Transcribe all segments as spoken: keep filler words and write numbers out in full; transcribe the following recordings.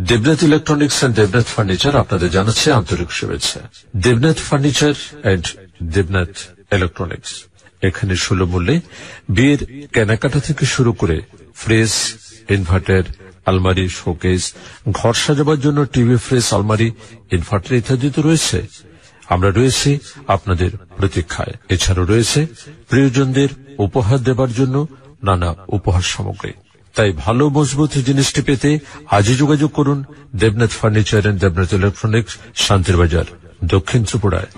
Debnath electronics and Debnath furniture আপনাদের জানাচ্ছে আন্তরিক শুভেচ্ছা। Debnath furniture and Debnath electronics এখানে সুলভ মূল্যে বিয়ের কেনাকাটা থেকে শুরু করে ফ্রিজ, ইনভার্টার, আলমারি, শোকেস, ঘর সাজাবার জন্য টিভি, ফ্রিজ, আলমারি, ইনভার্টার ইত্যাদি তো রয়েছে। আমরা রয়েছি আপনাদের প্রতীক্ষায়। এছাড়াও রয়েছে প্রিয়জনদের উপহার দেবার জন্য নানা উপহার সামগ্রী। তাই ভালো মজবুত জিনিসটি পেতে আজই যোগাযোগ করুন Debnath furniture and Debnath electronics, শান্তির বাজার, দক্ষিণ ত্রিপুরায়।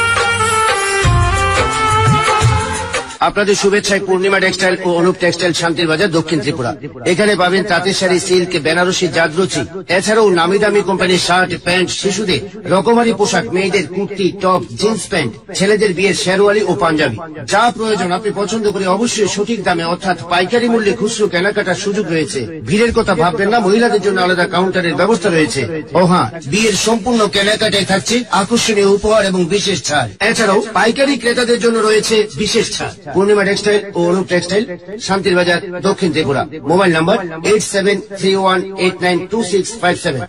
আপনাদের শুভেচ্ছায় পূর্ণিমা টেক্সটাইল ও অনুপ টেক্সটাইল, শান্তির বাজার, দক্ষিণ ত্রিপুরা। এখানে পাবেন তাঁতের শাড়ি, সিল্ক, বেনারসি, জাদরুচি, এছাড়াও নামি দামি কোম্পানির শার্ট, প্যান্ট, শিশুদের রকমারি পোশাক, মেয়েদের কুর্তি, টপ, জিন্স প্যান্ট, ছেলেদের বিয়ের শেরওয়ালি ও পাঞ্জাবি, যা প্রয়োজন আপনি পছন্দ করে অবশ্যই সঠিক দামে অর্থাৎ পাইকারি মূল্যে খুচরো কেনাকাটার সুযোগ রয়েছে। ভিড়ের কথা ভাববেন না, মহিলাদের জন্য আলাদা কাউন্টারের ব্যবস্থা রয়েছে। ও হ্যাঁ, বিয়ের সম্পূর্ণ কেনাকাটায় থাকছে আকর্ষণীয় উপহার এবং বিশেষ ছাড়। এছাড়াও পাইকারি ক্রেতাদের জন্য রয়েছে বিশেষ ছাড়। পূর্ণিমা টেক্সটাইল ও অনুপ টেক্সটাইল, শান্তির বাজার, দক্ষিণ Tripura. Mobile number eight seven three one eight nine two six five seven.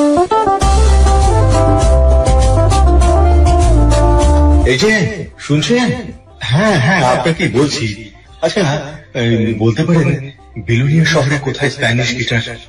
এই যে শুনছেন? হ্যাঁ হ্যাঁ, আপনাকে বলছি। আচ্ছা বলতে পারেন বিলুনিয়া শহরে কোথায় স্প্যানিশ গিটার?